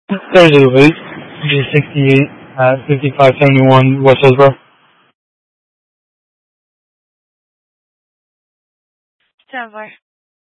Thursday week, 68 at 5571 West Hillsborough. Stand by.